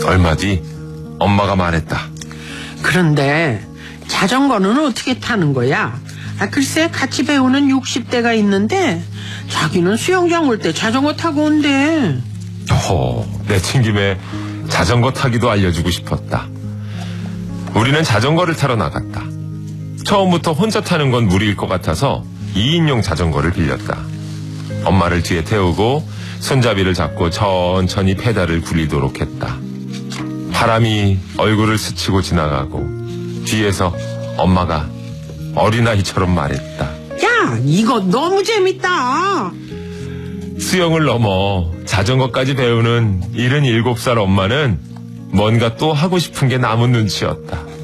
얼마 뒤 엄마가 말했다. 그런데 자전거는 어떻게 타는 거야? 글쎄 같이 배우는 60대가 있는데 자기는 수영장 올 때 자전거 타고 온대. 내친 김에 자전거 타기도 알려주고 싶었다. 우리는 자전거를 타러 나갔다. 처음부터 혼자 타는 건 무리일 것 같아서 2인용 자전거를 빌렸다. 엄마를 뒤에 태우고 손잡이를 잡고 천천히 페달을 굴리도록 했다. 바람이 얼굴을 스치고 지나가고 뒤에서 엄마가 어린아이처럼 말했다. 야, 이거 너무 재밌다. 수영을 넘어 자전거까지 배우는 77살 엄마는 뭔가 또 하고 싶은 게 남은 눈치였다.